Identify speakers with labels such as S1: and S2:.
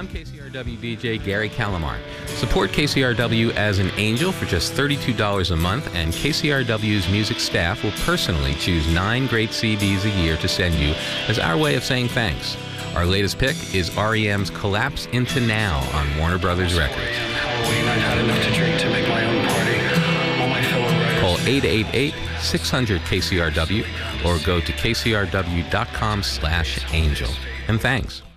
S1: I'm KCRW DJ Gary Calamar. Support KCRW as an angel for just $32 a month, and KCRW's music staff will personally choose 9 great CDs a year to send you as our way of saying thanks. Our latest pick is REM's Collapse Into Now on Warner Brothers Records.
S2: Halloween, I've had enough to drink to make my own party. All my fellow writers.
S1: Call 888-600-KCRW or go to kcrw.com/angel. And thanks.